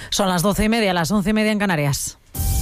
Son las 12:30, las 11:30 en Canarias.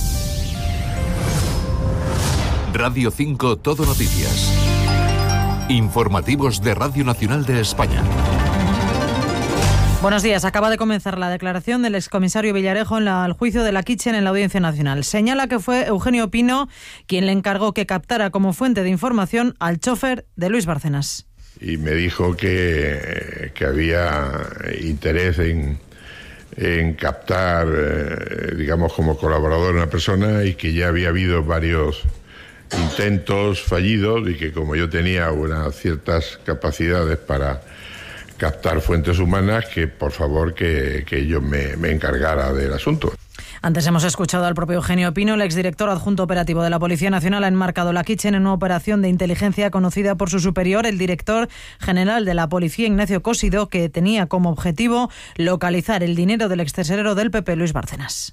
Radio 5 Todo Noticias. Informativos de Radio Nacional de España. Buenos días. Acaba de comenzar la declaración del excomisario Villarejo en el juicio de la Kitchen en la Audiencia Nacional. Señala que fue Eugenio Pino quien le encargó que captara como fuente de información al chofer de Luis Bárcenas. Y me dijo que había interés en captar, digamos, como colaborador una persona, y que ya había habido varios intentos fallidos, y que como yo tenía unas ciertas capacidades para captar fuentes humanas, que por favor que yo me encargara del asunto. Antes hemos escuchado al propio Eugenio Pino. El exdirector adjunto operativo de la Policía Nacional ha enmarcado la Kitchen en una operación de inteligencia conocida por su superior, el director general de la Policía, Ignacio Cosido, que tenía como objetivo localizar el dinero del extesorero del PP, Luis Bárcenas.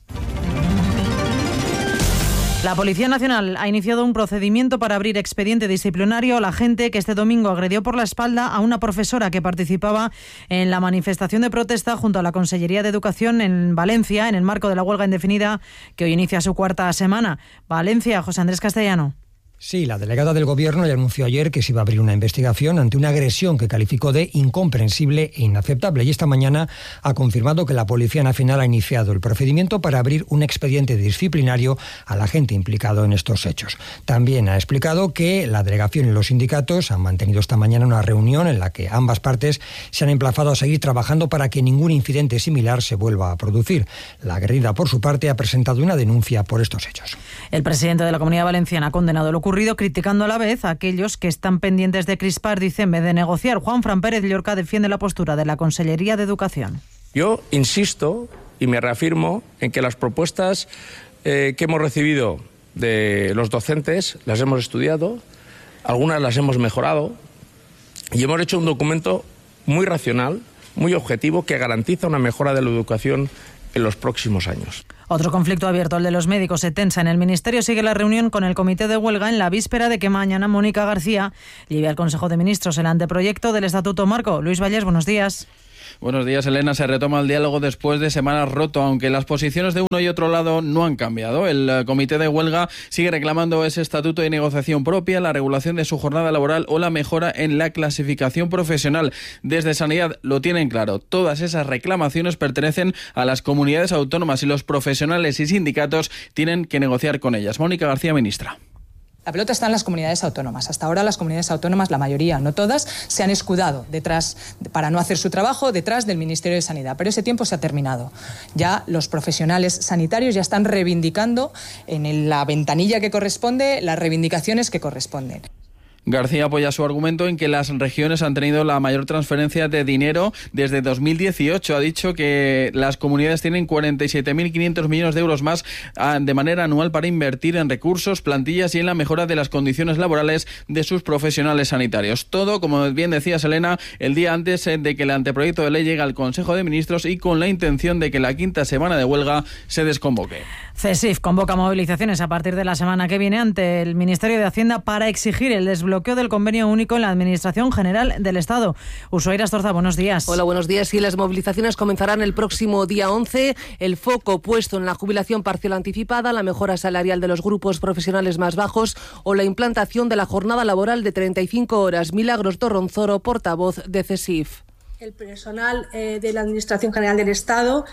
La Policía Nacional ha iniciado un procedimiento para abrir expediente disciplinario a la agente que este domingo agredió por la espalda a una profesora que participaba en la manifestación de protesta junto a la Consellería de Educación en Valencia, en el marco de la huelga indefinida que hoy inicia su cuarta semana. Valencia, José Andrés Castellano. Sí, la delegada del Gobierno ya anunció ayer que se iba a abrir una investigación ante una agresión que calificó de incomprensible e inaceptable, y esta mañana ha confirmado que la Policía Nacional ha iniciado el procedimiento para abrir un expediente disciplinario al agente implicado en estos hechos. También ha explicado que la delegación y los sindicatos han mantenido esta mañana una reunión en la que ambas partes se han emplazado a seguir trabajando para que ningún incidente similar se vuelva a producir. La agredida, por su parte, ha presentado una denuncia por estos hechos. El presidente de la Comunidad Valenciana ha condenado lo ocurrido, criticando a la vez a aquellos que están pendientes de crispar, dice, en vez de negociar. Juanfran Pérez Llorca defiende la postura de la Consellería de Educación. Yo insisto y me reafirmo en que las propuestas que hemos recibido de los docentes las hemos estudiado, algunas las hemos mejorado y hemos hecho un documento muy racional, muy objetivo, que garantiza una mejora de la educación en los próximos años. Otro conflicto abierto, el de los médicos, se tensa en el Ministerio. Sigue la reunión con el Comité de Huelga en la víspera de que mañana Mónica García lleve al Consejo de Ministros el anteproyecto del Estatuto Marco. Luis Vallés, buenos días. Buenos días, Elena. Se retoma el diálogo después de semanas roto, aunque las posiciones de uno y otro lado no han cambiado. El Comité de Huelga sigue reclamando ese estatuto de negociación propia, la regulación de su jornada laboral o la mejora en la clasificación profesional. Desde Sanidad lo tienen claro. Todas esas reclamaciones pertenecen a las comunidades autónomas y los profesionales y sindicatos tienen que negociar con ellas. Mónica García, ministra. La pelota está en las comunidades autónomas. Hasta ahora las comunidades autónomas, la mayoría, no todas, se han escudado detrás, para no hacer su trabajo, detrás del Ministerio de Sanidad. Pero ese tiempo se ha terminado. Ya los profesionales sanitarios ya están reivindicando en la ventanilla que corresponde las reivindicaciones que corresponden. García apoya su argumento en que las regiones han tenido la mayor transferencia de dinero desde 2018. Ha dicho que las comunidades tienen 47.500 millones de euros más de manera anual para invertir en recursos, plantillas y en la mejora de las condiciones laborales de sus profesionales sanitarios. Todo, como bien decía Selena, el día antes de que el anteproyecto de ley llegue al Consejo de Ministros y con la intención de que la quinta semana de huelga se desconvoque. CESIF convoca movilizaciones a partir de la semana que viene ante el Ministerio de Hacienda para exigir el desbloqueo del convenio único en la Administración General del Estado. Usuaira Astorza, buenos días. Hola, buenos días. Sí, las movilizaciones comenzarán el próximo día 11. El foco puesto en la jubilación parcial anticipada, la mejora salarial de los grupos profesionales más bajos o la implantación de la jornada laboral de 35 horas. Milagros Torronzoro, portavoz de CESIF. El personal de la Administración General del Estado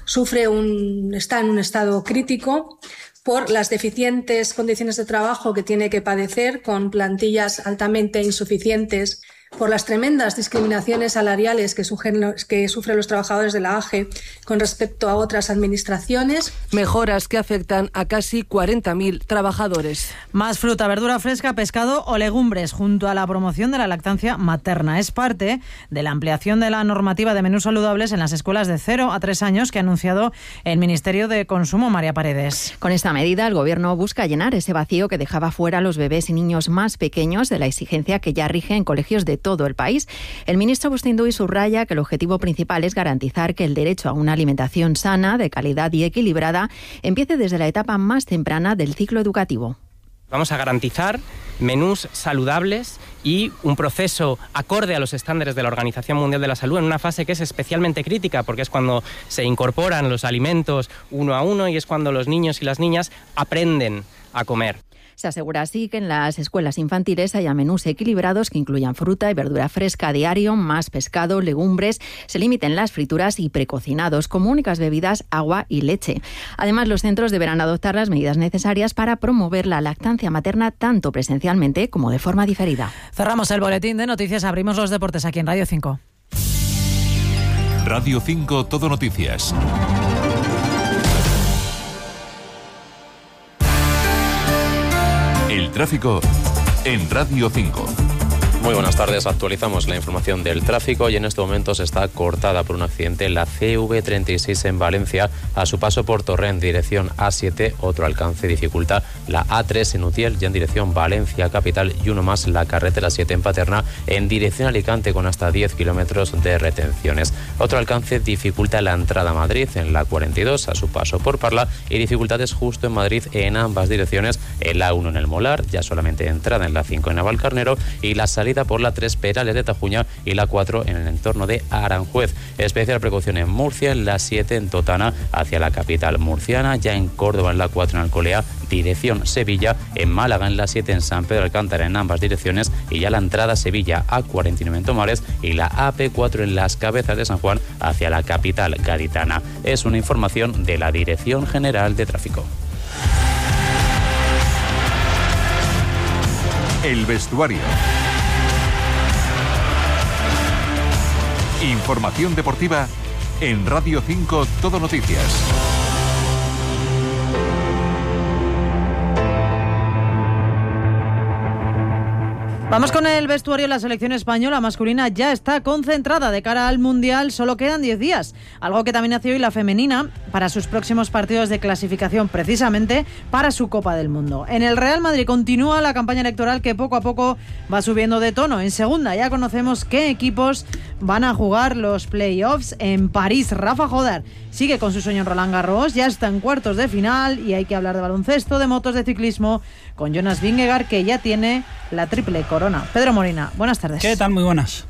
está en un estado crítico por las deficientes condiciones de trabajo que tiene que padecer, con plantillas altamente insuficientes, por las tremendas discriminaciones salariales que sufren los trabajadores de la AGE con respecto a otras administraciones. Mejoras que afectan a casi 40.000 trabajadores. Más fruta, verdura fresca, pescado o legumbres, junto a la promoción de la lactancia materna. Es parte de la ampliación de la normativa de menús saludables en las escuelas de 0 a 3 años que ha anunciado el Ministerio de Consumo. María Paredes. Con esta medida, el Gobierno busca llenar ese vacío que dejaba fuera a los bebés y niños más pequeños de la exigencia que ya rige en colegios de todo el país. El ministro Bustinduy subraya que el objetivo principal es garantizar que el derecho a una alimentación sana, de calidad y equilibrada empiece desde la etapa más temprana del ciclo educativo. Vamos a garantizar menús saludables y un proceso acorde a los estándares de la Organización Mundial de la Salud en una fase que es especialmente crítica, porque es cuando se incorporan los alimentos uno a uno y es cuando los niños y las niñas aprenden a comer. Se asegura así que en las escuelas infantiles haya menús equilibrados que incluyan fruta y verdura fresca a diario, más pescado, legumbres, se limiten las frituras y precocinados, como únicas bebidas, agua y leche. Además, los centros deberán adoptar las medidas necesarias para promover la lactancia materna tanto presencialmente como de forma diferida. Cerramos el boletín de noticias, abrimos los deportes aquí en Radio 5. Radio 5 Todo Noticias. El tráfico en Radio 5. Muy buenas tardes, actualizamos la información del tráfico y en estos momentos está cortada por un accidente la CV36 en Valencia a su paso por Torrent, dirección A7, otro alcance dificulta la A3 en Utiel y en dirección Valencia capital y uno más la carretera 7 en Paterna en dirección Alicante con hasta 10 kilómetros de retenciones. Otro alcance dificulta la entrada a Madrid en la 42 a su paso por Parla y dificultades justo en Madrid en ambas direcciones, el A1 en el Molar, ya solamente entrada en la 5 en Navalcarnero y la salida por la 3 Perales de Tajuña y la 4 en el entorno de Aranjuez. Especial precaución en Murcia, en la 7 en Totana hacia la capital murciana, ya en Córdoba en la 4 en Alcolea, dirección Sevilla, en Málaga en la 7 en San Pedro Alcántara en ambas direcciones y ya la entrada a Sevilla A49 en Tomares y la AP4 en Las Cabezas de San Juan hacia la capital gaditana. Es una información de la Dirección General de Tráfico. El vestuario. Información deportiva en Radio 5 Todo Noticias. Vamos con el vestuario. La selección española masculina ya está concentrada de cara al Mundial. Solo quedan 10 días. Algo que también hace hoy la femenina para sus próximos partidos de clasificación, precisamente para su Copa del Mundo. En el Real Madrid continúa la campaña electoral que poco a poco va subiendo de tono. En segunda ya conocemos qué equipos van a jugar los playoffs en París. Rafa Jodar sigue con su sueño en Roland Garros. Ya está en cuartos de final y hay que hablar de baloncesto, de motos, de ciclismo con Jonas Vingegaard, que ya tiene la triple corona. Pedro Molina, buenas tardes. ¿Qué tal? Muy buenas.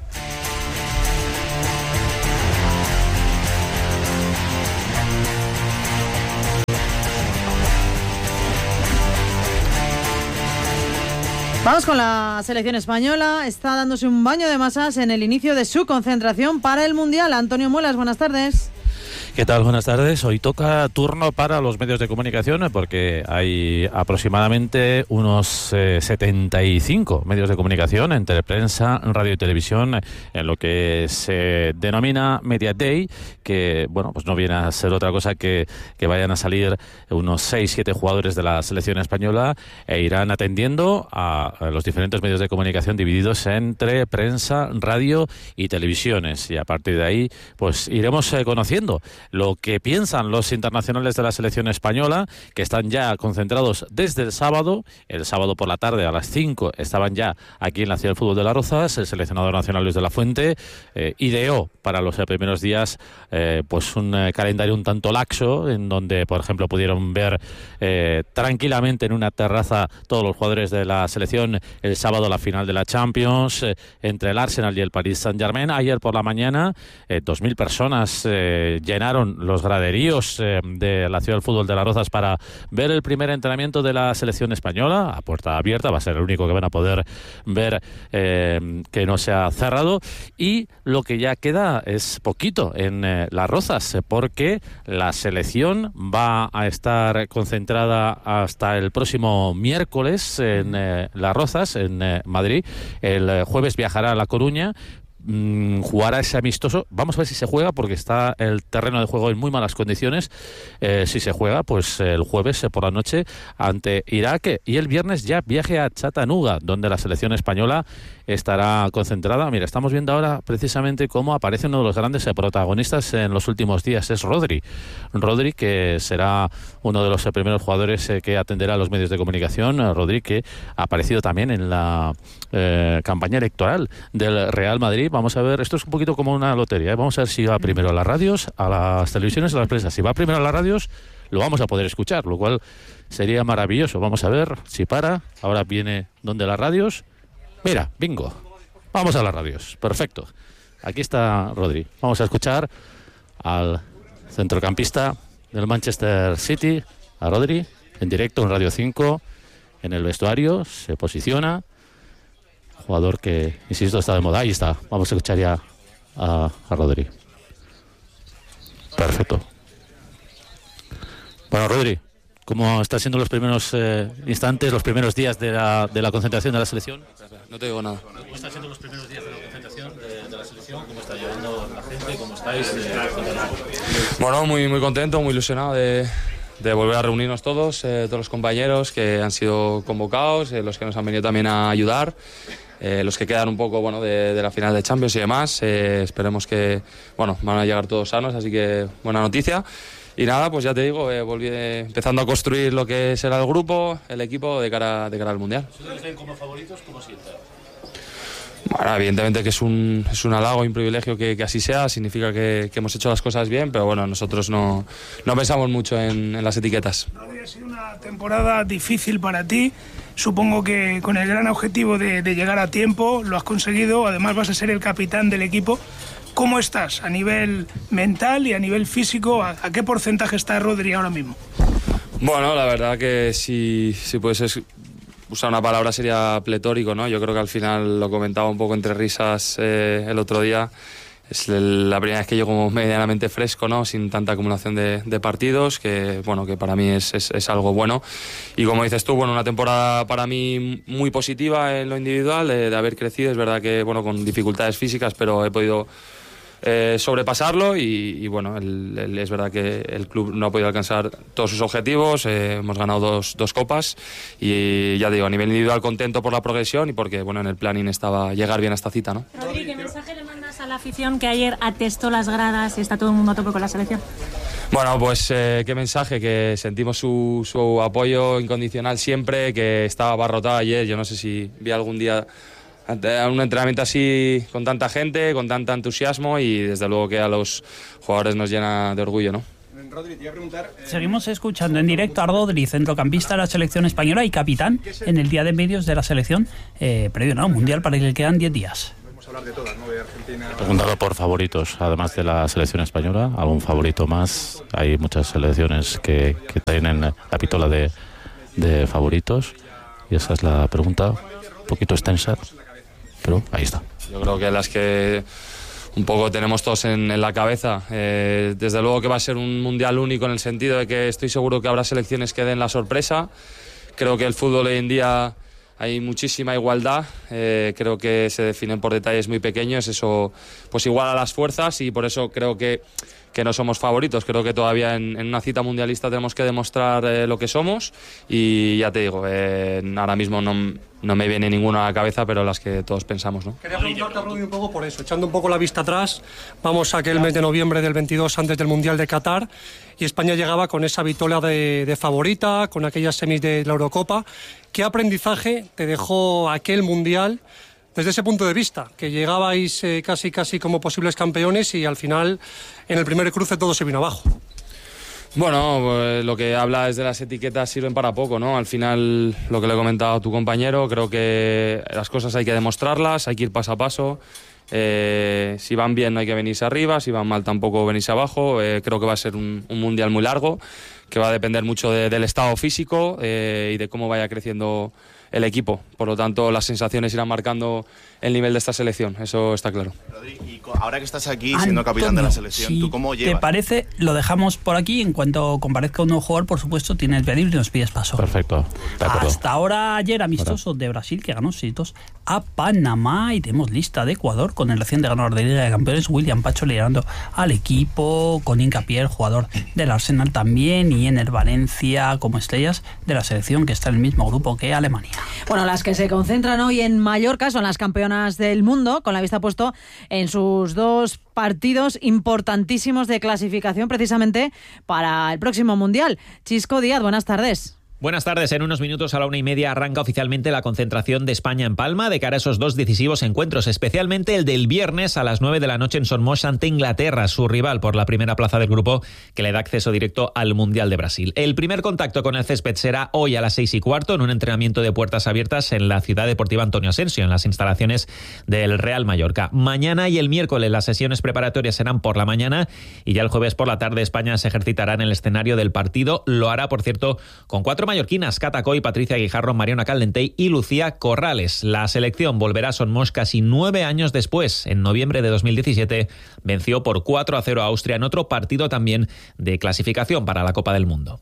Vamos con la selección española. Está dándose un baño de masas en el inicio de su concentración para el Mundial. Antonio Muelas, buenas tardes. ¿Qué tal? Buenas tardes. Hoy toca turno para los medios de comunicación porque hay aproximadamente unos 75 medios de comunicación entre prensa, radio y televisión en lo que se denomina Media Day, que bueno, pues no viene a ser otra cosa que vayan a salir unos 6-7 jugadores de la selección española e irán atendiendo a los diferentes medios de comunicación divididos entre prensa, radio y televisiones, y a partir de ahí pues iremos conociendo lo que piensan los internacionales de la selección española, que están ya concentrados desde el sábado por la tarde a las 5 estaban ya aquí en la Ciudad del Fútbol de Las Rozas. El seleccionador nacional Luis de la Fuente ideó para los primeros días pues un calendario un tanto laxo, en donde por ejemplo pudieron ver tranquilamente en una terraza todos los jugadores de la selección el sábado la final de la Champions entre el Arsenal y el Paris Saint-Germain. Ayer por la mañana 2.000 personas llenaron los graderíos de la Ciudad del Fútbol de Las Rozas para ver el primer entrenamiento de la selección española a puerta abierta. Va a ser el único que van a poder ver que no se ha cerrado, y lo que ya queda es poquito en Las Rozas, porque la selección va a estar concentrada hasta el próximo miércoles en Las Rozas, en Madrid. El jueves viajará a La Coruña, jugará ese amistoso. Vamos a ver si se juega, porque está el terreno de juego en muy malas condiciones. Si se juega, pues el jueves por la noche ante Irak, y el viernes ya viaje a Chattanooga, donde la selección española estará concentrada. Mira, estamos viendo ahora precisamente cómo aparece uno de los grandes protagonistas en los últimos días. Es Rodri, que será uno de los primeros jugadores que atenderá a los medios de comunicación. Rodri, que ha aparecido también en la campaña electoral del Real Madrid. Vamos a ver, esto es un poquito como una lotería, ¿eh? Vamos a ver si va primero a las radios, a las televisiones, a las prensas. Si va primero a las radios, lo vamos a poder escuchar, lo cual sería maravilloso. Vamos a ver si para. Ahora viene donde las radios. Mira, bingo. Vamos a las radios. Perfecto. Aquí está Rodri. Vamos a escuchar al centrocampista del Manchester City, a Rodri, en directo en Radio 5, en el vestuario, se posiciona. Jugador que, insisto, está de moda. Ahí está. Vamos a escuchar ya a Rodri. Perfecto. Bueno, Rodri, ¿cómo están siendo los primeros instantes, los primeros días de la concentración de la selección? No te digo nada. ¿Cómo están siendo los primeros días de la concentración de la selección? ¿Cómo está llevando la gente? ¿Cómo estáis? Bueno, muy contento, muy ilusionado de volver a reunirnos todos los compañeros que han sido convocados, los que nos han venido también a ayudar, los que quedan un poco de la final de Champions y demás. Esperemos que van a llegar todos sanos, así que buena noticia. Y nada, pues ya te digo, volví empezando a construir lo que será el grupo, el equipo de cara al Mundial. ¿Si los ven como favoritos, cómo sienten? Bueno, evidentemente que es un halago y un privilegio que así sea, significa que hemos hecho las cosas bien, pero bueno, nosotros no pensamos mucho en las etiquetas. Ha sido una temporada difícil para ti, supongo que con el gran objetivo de llegar a tiempo, lo has conseguido, además vas a ser el capitán del equipo. ¿Cómo estás a nivel mental y a nivel físico? ¿A qué porcentaje está Rodri ahora mismo? Bueno, la verdad que si puedes usar una palabra sería pletórico, ¿no? Yo creo que al final lo comentaba un poco entre risas el otro día. Es la primera vez que llego medianamente fresco, ¿no? Sin tanta acumulación de partidos, que para mí es algo bueno. Y como dices tú, una temporada para mí muy positiva en lo individual, de haber crecido. Es verdad que con dificultades físicas, pero he podido sobrepasarlo y es verdad que el club no ha podido alcanzar todos sus objetivos. Hemos ganado dos copas y ya digo, a nivel individual contento por la progresión y porque en el planning estaba llegar bien a esta cita, ¿no? Rodri, ¿qué mensaje le mandas a la afición que ayer atestó las gradas y está todo el mundo a tope con la selección? Bueno, pues qué mensaje, que sentimos su apoyo incondicional siempre, que estaba abarrotado ayer. Yo no sé si vi algún día un entrenamiento así con tanta gente, con tanto entusiasmo, y desde luego que a los jugadores nos llena de orgullo, ¿no? Rodri, te iba a preguntar... Seguimos escuchando en directo a Rodri, centrocampista de la selección española y capitán en el día de medios de la selección previo, ¿no? Mundial para el que quedan 10 días. Podemos hablar de todas, ¿no? De Argentina... Preguntado por favoritos, además de la selección española, ¿algún favorito más? Hay muchas selecciones que tienen la pistola de favoritos, y esa es la pregunta, un poquito extensa, pero ahí está. Yo creo que las que un poco tenemos todos en la cabeza, desde luego que va a ser un mundial único, en el sentido de que estoy seguro que habrá selecciones que den la sorpresa. Creo que el fútbol hoy en día hay muchísima igualdad, creo que se definen por detalles muy pequeños, eso pues iguala las fuerzas, y por eso creo que no somos favoritos. Creo que todavía en una cita mundialista tenemos que demostrar lo que somos, y ya te digo, ahora mismo no me viene ninguna a la cabeza, pero las que todos pensamos, ¿no? Quería preguntarte, Rubio, un poco por eso, echando un poco la vista atrás. Vamos a aquel mes de noviembre del 22, antes del Mundial de Qatar, y España llegaba con esa vitola de favorita, con aquellas semis de la Eurocopa. ¿Qué aprendizaje te dejó aquel Mundial desde ese punto de vista? Que llegabais casi como posibles campeones y al final en el primer cruce todo se vino abajo. Bueno, pues lo que habla es de las etiquetas sirven para poco, ¿no? Al final, lo que le he comentado a tu compañero, creo que las cosas hay que demostrarlas, hay que ir paso a paso. Si van bien no hay que venirse arriba, si van mal tampoco venirse abajo. Creo que va a ser un mundial muy largo, que va a depender mucho del estado físico y de cómo vaya creciendo el equipo. Por lo tanto, las sensaciones irán marcando el nivel de esta selección, eso está claro. Rodri, y ahora que estás aquí siendo capitán de la selección, ¿tú cómo llevas? ¿Te parece? Lo dejamos por aquí. En cuanto comparezca un nuevo jugador, por supuesto, tienes que pedir y nos pides paso. Perfecto, de acuerdo. Hasta ahora, ayer amistoso de Brasil, que ganó 6-2 a Panamá, y tenemos lista de Ecuador con el reciente ganador de Liga de Campeones, William Pacho, liderando al equipo, con Hincapié, jugador del Arsenal también, y en el Valencia como estrellas de la selección, que está en el mismo grupo que Alemania. Bueno, las que se concentran hoy en Mallorca son las campeonas del mundo, con la vista puesto en sus dos partidos importantísimos de clasificación precisamente para el próximo Mundial. Chisco Díaz, buenas tardes. Buenas tardes. En unos minutos a la 1:30 arranca oficialmente la concentración de España en Palma de cara a esos dos decisivos encuentros, especialmente el del viernes a las 9 de la noche en Son Moix ante Inglaterra, su rival por la primera plaza del grupo que le da acceso directo al Mundial de Brasil. El primer contacto con el césped será hoy a las 6:15 en un entrenamiento de puertas abiertas en la Ciudad Deportiva Antonio Asensio, en las instalaciones del Real Mallorca. Mañana y el miércoles las sesiones preparatorias serán por la mañana y ya el jueves por la tarde España se ejercitará en el escenario del partido. Lo hará, por cierto, con 4 mallorquinas, Cata Coll, Patricia Guijarro, Mariona Caldentey y Lucía Corrales. La selección volverá a Son Moix casi 9 años después. En noviembre de 2017 venció por 4-0 a Austria en otro partido también de clasificación para la Copa del Mundo.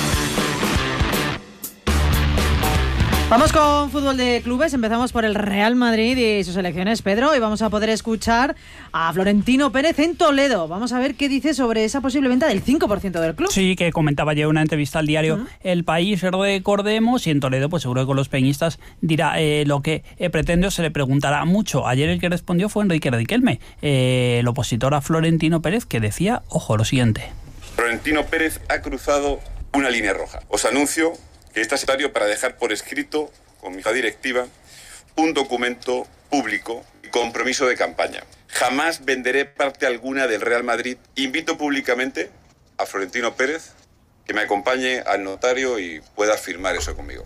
Vamos con fútbol de clubes, empezamos por el Real Madrid y sus elecciones, Pedro, y vamos a poder escuchar a Florentino Pérez en Toledo. Vamos a ver qué dice sobre esa posible venta del 5% del club. Sí, que comentaba ya una entrevista al diario El País, recordemos, y en Toledo pues seguro que con los peñistas dirá lo que pretende o se le preguntará mucho. Ayer el que respondió fue Enrique Riquelme, el opositor a Florentino Pérez, que decía, ojo, lo siguiente. Florentino Pérez ha cruzado una línea roja. Os anuncio que está necesario para dejar por escrito con mi junta directiva un documento público y compromiso de campaña. Jamás venderé parte alguna del Real Madrid. Invito públicamente a Florentino Pérez que me acompañe al notario y pueda firmar eso conmigo.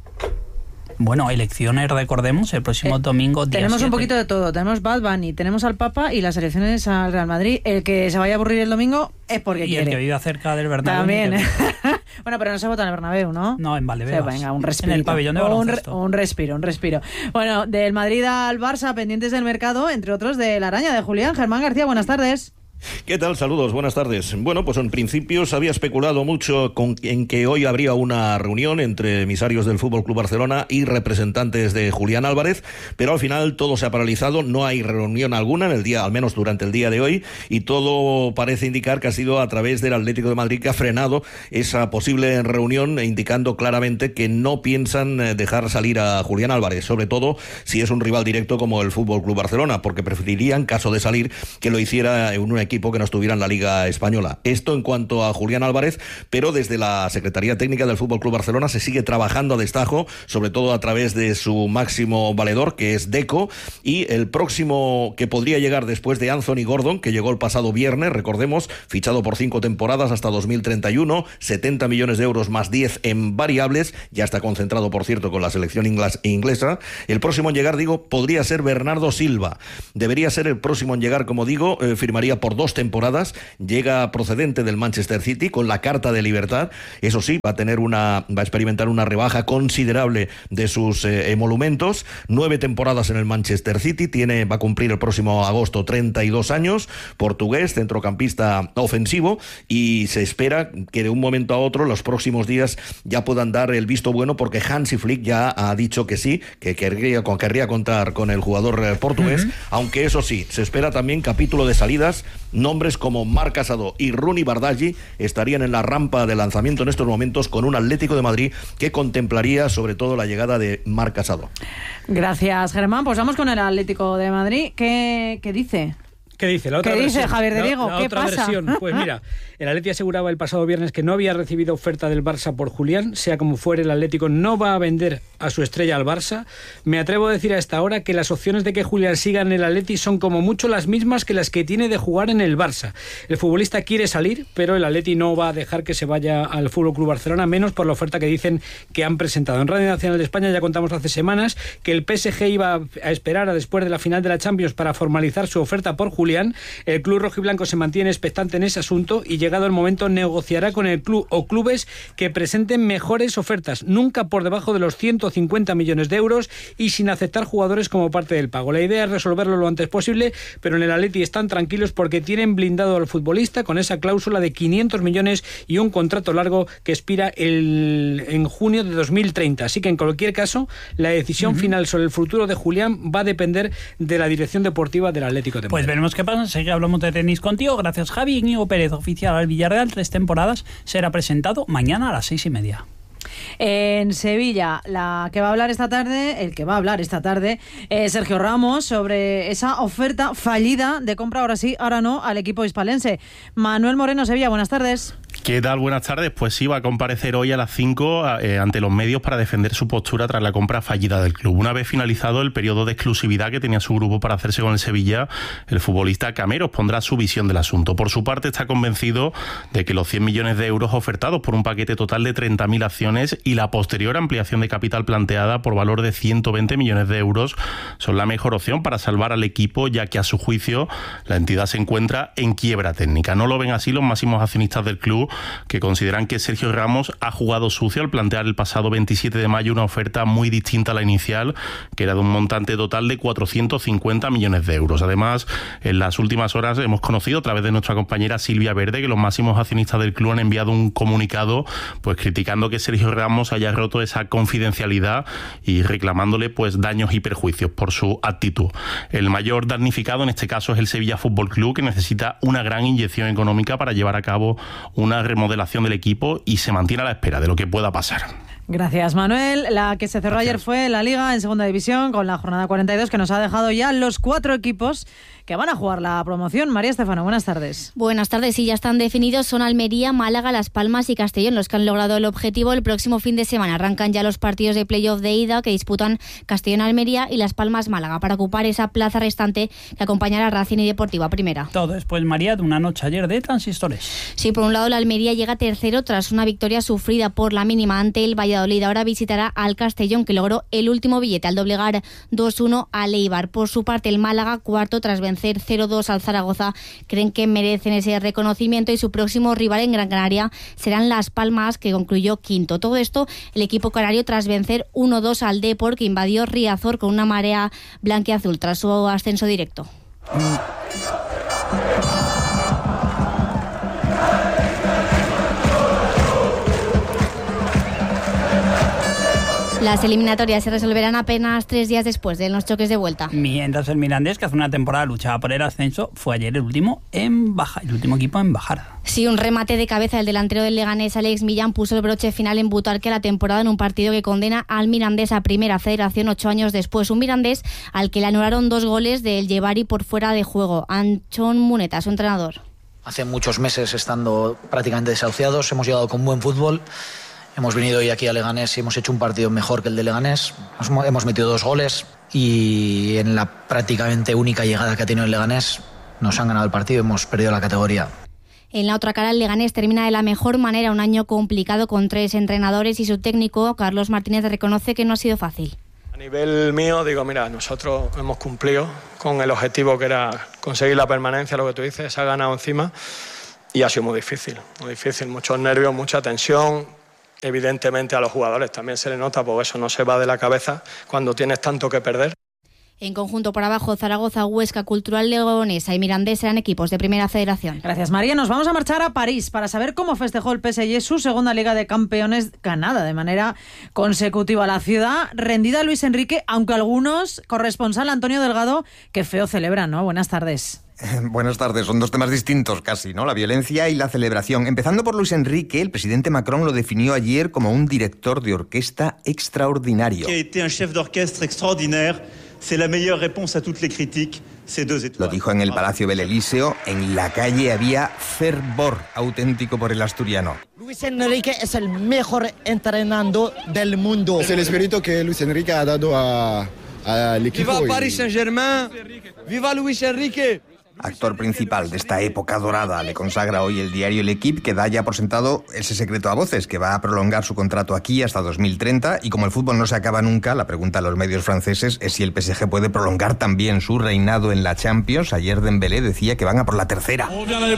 Bueno, elecciones, recordemos, el próximo domingo día Tenemos 7. un poquito de todo, tenemos Bad Bunny, tenemos al Papa y las elecciones al Real Madrid. El que se vaya a aburrir el domingo es porque quiere. Y el que vive cerca del Bernabéu. También. Bueno, pero no se vota en el Bernabéu, ¿no? No, en Valdebebas. Venga, un respiro. En el pabellón de baloncesto. Un respiro. Bueno, del Madrid al Barça, pendientes del mercado, entre otros de la araña de Julián. Germán García, buenas tardes. ¿Qué tal? Saludos, buenas tardes. Bueno, pues en principio se había especulado mucho en que hoy habría una reunión entre emisarios del Fútbol Club Barcelona y representantes de Julián Álvarez, pero al final todo se ha paralizado, no hay reunión alguna en el día, al menos durante el día de hoy, y todo parece indicar que ha sido a través del Atlético de Madrid que ha frenado esa posible reunión, indicando claramente que no piensan dejar salir a Julián Álvarez, sobre todo si es un rival directo como el Fútbol Club Barcelona, porque preferirían, caso de salir, que lo hiciera en un equipo que no estuviera en la Liga Española. Esto en cuanto a Julián Álvarez, pero desde la Secretaría Técnica del Fútbol Club Barcelona se sigue trabajando a destajo, sobre todo a través de su máximo valedor, que es Deco, y el próximo que podría llegar después de Anthony Gordon, que llegó el pasado viernes, recordemos, fichado por 5 temporadas hasta 2031, 70 millones de euros más 10 en variables, ya está concentrado, por cierto, con la selección inglesa. El próximo en llegar, digo, podría ser Bernardo Silva. Debería ser el próximo en llegar, como digo, firmaría por 2 temporadas, llega procedente del Manchester City con la carta de libertad, eso sí, va a experimentar una rebaja considerable de sus emolumentos, 9 temporadas en el Manchester City, va a cumplir el próximo agosto 32 años, portugués, centrocampista ofensivo, y se espera que de un momento a otro, los próximos días, ya puedan dar el visto bueno, porque Hansi Flick ya ha dicho que sí, que querría contar con el jugador portugués, aunque eso sí, se espera también capítulo de salidas. Nombres como Marc Casado y Rooney Bardghji estarían en la rampa de lanzamiento en estos momentos, con un Atlético de Madrid que contemplaría sobre todo la llegada de Marc Casado. Gracias, Germán. Pues vamos con el Atlético de Madrid. ¿Qué dice? ¿Qué dice? La otra ¿Qué versión, dice Javier de Diego? La ¿Qué otra pasa? versión. Pues mira, el Atleti aseguraba el pasado viernes que no había recibido oferta del Barça por Julián. Sea como fuere, el Atlético no va a vender a su estrella al Barça. Me atrevo a decir a esta hora que las opciones de que Julián siga en el Atleti son como mucho las mismas que las que tiene de jugar en el Barça. El futbolista quiere salir, pero el Atleti no va a dejar que se vaya al FC Barcelona, menos por la oferta que dicen que han presentado. En Radio Nacional de España ya contamos hace semanas que el PSG iba a esperar a después de la final de la Champions para formalizar su oferta por Julián. El club rojiblanco se mantiene expectante en ese asunto y, llegado el momento, negociará con el club o clubes que presenten mejores ofertas, nunca por debajo de los 150 millones de euros y sin aceptar jugadores como parte del pago. La idea es resolverlo lo antes posible, pero en el Atleti están tranquilos porque tienen blindado al futbolista con esa cláusula de 500 millones y un contrato largo que expira en junio de 2030. Así que, en cualquier caso, la decisión final sobre el futuro de Julián va a depender de la dirección deportiva del Atlético de Madrid. Pues veremos qué pasa. Seguimos hablamos de tenis contigo. Gracias, Javi. Íñigo Pérez, oficial al Villarreal, 3 temporadas, será presentado mañana a las 6:30. En Sevilla, el que va a hablar esta tarde es Sergio Ramos sobre esa oferta fallida de compra, ahora sí, ahora no, al equipo hispalense. Manuel Moreno, Sevilla, buenas tardes. ¿Qué tal? Buenas tardes. Pues sí, va a comparecer hoy a las 5 ante los medios para defender su postura tras la compra fallida del club. Una vez finalizado el periodo de exclusividad que tenía su grupo para hacerse con el Sevilla, el futbolista Cameros pondrá su visión del asunto. Por su parte, está convencido de que los 100 millones de euros ofertados por un paquete total de 30.000 acciones y la posterior ampliación de capital planteada por valor de 120 millones de euros son la mejor opción para salvar al equipo, ya que a su juicio la entidad se encuentra en quiebra técnica. No lo ven así los máximos accionistas del club, que consideran que Sergio Ramos ha jugado sucio al plantear el pasado 27 de mayo una oferta muy distinta a la inicial, que era de un montante total de 450 millones de euros. Además, en las últimas horas hemos conocido a través de nuestra compañera Silvia Verde que los máximos accionistas del club han enviado un comunicado pues criticando que Sergio Ramos haya roto esa confidencialidad y reclamándole pues daños y perjuicios por su actitud. El mayor damnificado en este caso es el Sevilla Fútbol Club, que necesita una gran inyección económica para llevar a cabo una remodelación del equipo y se mantiene a la espera de lo que pueda pasar. Gracias, Manuel. La que se cerró ayer fue la Liga en Segunda División con la jornada 42, que nos ha dejado ya los 4 equipos que van a jugar la promoción. María Estefano, buenas tardes. Buenas tardes, y ya están definidos. Son Almería, Málaga, Las Palmas y Castellón los que han logrado el objetivo. El próximo fin de semana arrancan ya los partidos de playoff de ida que disputan Castellón-Almería y Las Palmas-Málaga para ocupar esa plaza restante que acompañará a Racing y Deportiva Primera. Todo después, María, de una noche ayer de transistores. Sí, por un lado la Almería llega tercero tras una victoria sufrida por la mínima ante el Valladolid. Ahora visitará al Castellón, que logró el último billete al doblegar 2-1 al Eibar. Por su parte, el Málaga, cuarto tras vencer 0-2 al Zaragoza, creen que merecen ese reconocimiento y su próximo rival en Gran Canaria serán Las Palmas, que concluyó quinto. Todo esto el equipo canario tras vencer 1-2 al Depor, que invadió Riazor con una marea blanquiazul tras su ascenso directo. Las eliminatorias se resolverán apenas 3 días después de los choques de vuelta. Mientras el Mirandés, que hace una temporada luchaba por el ascenso, fue ayer el último equipo en bajar. Sí, un remate de cabeza del delantero del Leganés, Alex Millán, puso el broche final en Butarque a la temporada en un partido que condena al Mirandés a Primera Federación 8 años después. Un Mirandés al que le anularon 2 goles del Llevari por fuera de juego. Anchón Muneta, su entrenador. Hace muchos meses estando prácticamente desahuciados, hemos llegado con buen fútbol. Hemos venido hoy aquí a Leganés y hemos hecho un partido mejor que el de Leganés. Hemos metido 2 goles y en la prácticamente única llegada que ha tenido el Leganés nos han ganado el partido y hemos perdido la categoría. En la otra cara, el Leganés termina de la mejor manera un año complicado con 3 entrenadores y su técnico, Carlos Martínez, reconoce que no ha sido fácil. A nivel mío, digo, mira, nosotros hemos cumplido con el objetivo que era conseguir la permanencia, lo que tú dices, se ha ganado encima y ha sido muy difícil, muchos nervios, mucha tensión. Evidentemente a los jugadores también se les nota, porque eso no se va de la cabeza cuando tienes tanto que perder. En conjunto por abajo, Zaragoza, Huesca, Cultural Leonesa y Mirandés serán equipos de Primera Federación. Gracias, María. Nos vamos a marchar a París para saber cómo festejó el PSG su segunda Liga de Campeones ganada de manera consecutiva. La ciudad rendida a Luis Enrique, aunque algunos, corresponsal Antonio Delgado, que feo celebran, ¿no? Buenas tardes. Buenas tardes, son 2 temas distintos casi, ¿no? La violencia y la celebración. Empezando por Luis Enrique, el presidente Macron lo definió ayer como un director de orquesta extraordinario. Lo dijo en el Palacio del Elíseo. En la calle había fervor auténtico por el asturiano. Luis Enrique es el mejor entrenador del mundo. Es el espíritu que Luis Enrique ha dado al equipo. ¡Viva Paris Saint-Germain! ¡Viva Luis Enrique! Actor principal de esta época dorada, le consagra hoy el diario L'Equipe, que da ya por sentado ese secreto a voces, que va a prolongar su contrato aquí hasta 2030, y como el fútbol no se acaba nunca, la pregunta a los medios franceses es si el PSG puede prolongar también su reinado en la Champions. Ayer Dembélé decía que van a por la 3ª.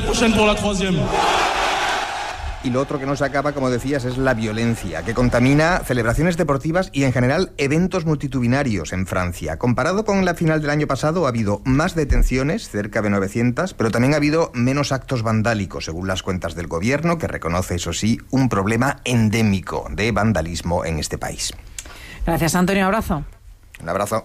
Y lo otro que no se acaba, como decías, es la violencia, que contamina celebraciones deportivas y en general eventos multitudinarios en Francia. Comparado con la final del año pasado, ha habido más detenciones, cerca de 900, pero también ha habido menos actos vandálicos, según las cuentas del gobierno, que reconoce, eso sí, un problema endémico de vandalismo en este país. Gracias, Antonio. Abrazo. Un abrazo.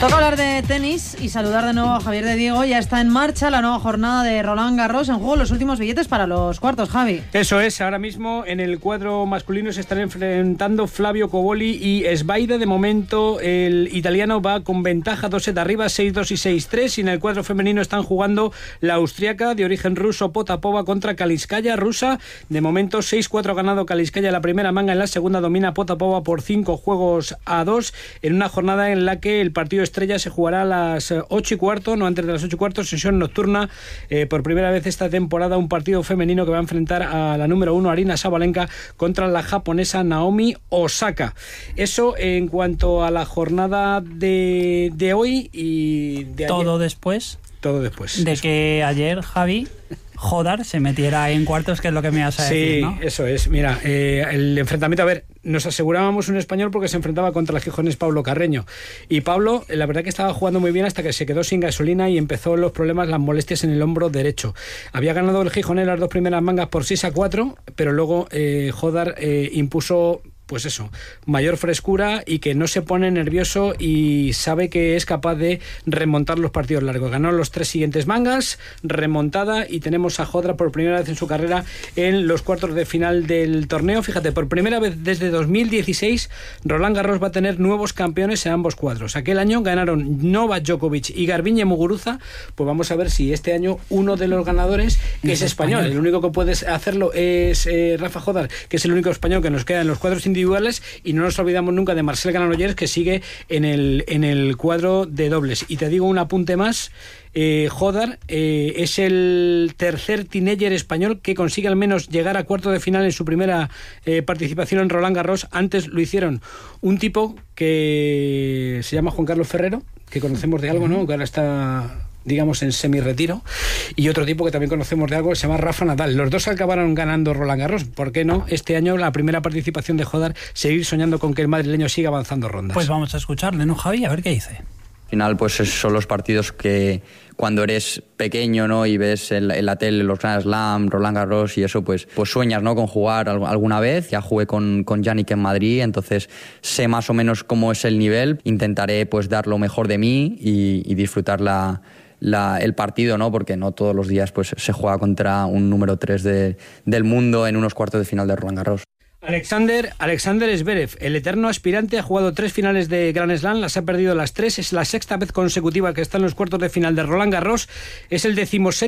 Toca hablar de tenis y saludar de nuevo a Javier de Diego. Ya está en marcha la nueva jornada de Roland Garros. En juego los últimos billetes para los cuartos, Javi. Eso es, ahora mismo en el cuadro masculino se están enfrentando Flavio Cobolli y Esbaida. De momento el italiano va con ventaja 2-7 arriba, 6-2 y 6-3. Y en el cuadro femenino están jugando la austriaca de origen ruso Potapova contra Kaliskaya, rusa. De momento 6-4 ganado Kaliskaya la primera manga, en la segunda domina Potapova por 5-2 en una jornada en la que el partido estrella se jugará a las 8:15, no antes de las 8:15, sesión nocturna. Por primera vez esta temporada un partido femenino que va a enfrentar a la número 1 Aryna Sabalenka contra la japonesa Naomi Osaka. Eso en cuanto a la jornada de hoy y de ayer. Todo después de que ayer, Javi, Jodar se metiera en cuartos, que es lo que me vas a decir, ¿no? Sí, eso es. Mira, el enfrentamiento, a ver, nos asegurábamos un español porque se enfrentaba contra el gijonés Pablo Carreño. Y Pablo, la verdad que estaba jugando muy bien hasta que se quedó sin gasolina y empezó los problemas, las molestias en el hombro derecho. Había ganado el gijonés las dos primeras mangas por 6-4, pero luego Jodar impuso, pues eso, mayor frescura y que no se pone nervioso y sabe que es capaz de remontar los partidos largos. Ganó los 3 siguientes mangas, remontada, y tenemos a Jodar por primera vez en su carrera en los cuartos de final del torneo. Fíjate, por primera vez desde 2016 Roland Garros va a tener nuevos campeones en ambos cuadros. Aquel año ganaron Novak Djokovic y Garbiñe Muguruza. Pues vamos a ver si este año uno de los ganadores es español. El único que puede hacerlo es Rafa Jodar, que es el único español que nos queda en los cuadros individuales, y no nos olvidamos nunca de Marcel Granollers, que sigue en el cuadro de dobles. Y te digo un apunte más, Jodar es el tercer teenager español que consigue al menos llegar a cuarto de final en su primera participación en Roland Garros. Antes lo hicieron un tipo que se llama Juan Carlos Ferrero, que conocemos de algo, ¿no? Que ahora está, digamos, en semi-retiro, y otro tipo que también conocemos de algo que se llama Rafa Nadal. Los dos acabaron ganando Roland Garros. ¿Por qué no este año la primera participación de Jodar, seguir soñando con que el madrileño siga avanzando rondas? Pues vamos a escucharle, ¿no, Javi? A ver qué dice. Al final, pues son los partidos que cuando eres pequeño, ¿no?, y ves en la tele los Grand Slam, Roland Garros y eso, pues sueñas, ¿no?, con jugar alguna vez. Ya jugué con Yannick en Madrid, entonces sé más o menos cómo es el nivel. Intentaré pues dar lo mejor de mí y disfrutar el partido, ¿no?, porque no todos los días pues se juega contra un número 3 del mundo en unos cuartos de final de Roland Garros. Alexander Zverev, el eterno aspirante, ha jugado 3 finales de Grand Slam, las ha perdido las 3, es la sexta vez consecutiva que está en los cuartos de final de Roland Garros, es el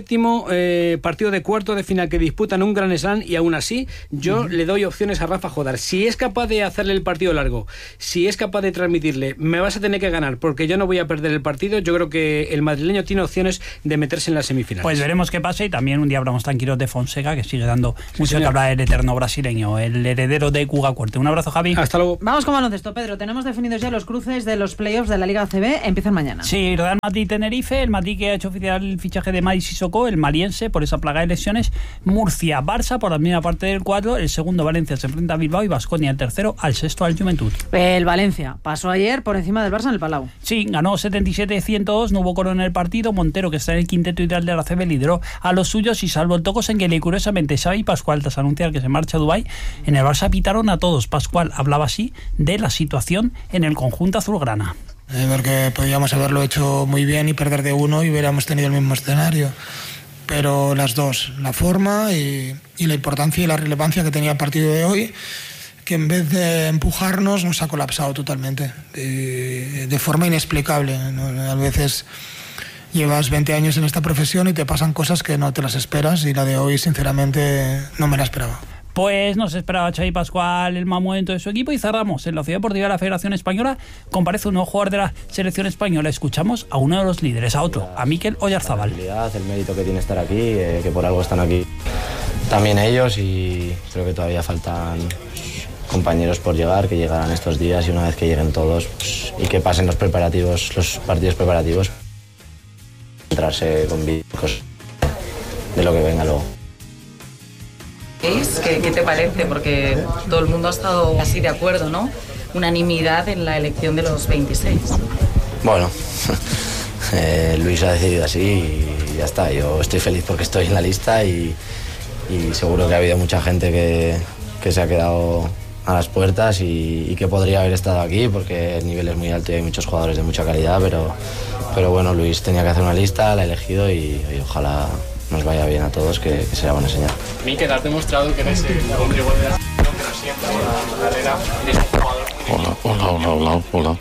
17º partido de cuarto de final que disputan un Grand Slam, y aún así yo le doy opciones a Rafa Jodar. Si es capaz de hacerle el partido largo, si es capaz de transmitirle, me vas a tener que ganar porque yo no voy a perder el partido, yo creo que el madrileño tiene opciones de meterse en las semifinales. Pues veremos qué pasa, y también un día hablamos tranquilos de Fonseca, que sigue dando mucho que hablar, el eterno brasileño, el heredero de Cuga Corte. Un abrazo, Javi. Hasta luego. Vamos con baloncesto, Pedro. Tenemos definidos ya los cruces de los playoffs de la Liga ACB. Empiezan mañana. Sí, Real Madrid-Tenerife, el Madrid que ha hecho oficial el fichaje de Madis Sissoko, el maliense, por esa plaga de lesiones. Murcia-Barça por la misma parte del cuadro. El segundo, Valencia, se enfrenta a Bilbao, y Baskonia, el tercero, al sexto, al Juventud. El Valencia pasó ayer por encima del Barça en el Palau. Sí, ganó 77-102, no hubo coro en el partido. Montero, que está en el quinteto ideal de la ACB, lideró a los suyos, y salvo el toco Senguele y curiosamente Xavi Pascual, tras anunciar que se marcha a Dubái, en el Barça pitaron a todos. Pascual hablaba así de la situación en el conjunto azulgrana. Porque podíamos haberlo hecho muy bien y perder de uno y hubiéramos tenido el mismo escenario. Pero las dos, la forma y la importancia y la relevancia que tenía el partido de hoy, que en vez de empujarnos nos ha colapsado totalmente, de forma inexplicable, ¿no? A veces llevas 20 años en esta profesión y te pasan cosas que no te las esperas, y la de hoy sinceramente no me la esperaba. Pues nos esperaba Xavi Pascual el mal momento de su equipo, y cerramos en la Ciudad Deportiva de la Federación Española. Comparece un nuevo jugador de la selección española. Escuchamos a uno de los líderes, a otro, a Mikel Oyarzábal. El mérito que tiene estar aquí, que por algo están aquí también ellos, y creo que todavía faltan compañeros por llegar, que llegarán estos días, y una vez que lleguen todos pues, y que pasen los partidos preparativos, entrarse con vídeos de lo que venga luego. ¿Qué te parece? Porque todo el mundo ha estado así de acuerdo, ¿no? Unanimidad en la elección de los 26. Bueno, Luis ha decidido así y ya está. Yo estoy feliz porque estoy en la lista, y seguro que ha habido mucha gente que se ha quedado las puertas y que podría haber estado aquí porque el nivel es muy alto y hay muchos jugadores de mucha calidad, pero bueno, Luis tenía que hacer una lista, la he elegido y ojalá nos vaya bien a todos, que será buena señal. Mikel, has demostrado que eres el hombre igual de la selección, pero siempre la carrera eres un jugador. Hola.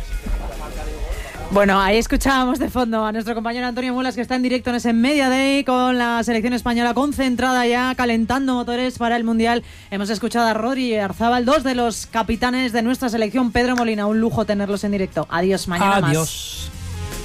Bueno, ahí escuchábamos de fondo a nuestro compañero Antonio Mulas, que está en directo en ese Media Day con la selección española concentrada ya, calentando motores para el Mundial. Hemos escuchado a Rodri y Arzábal, dos de los capitanes de nuestra selección. Pedro Molina, un lujo tenerlos en directo. Adiós, mañana más.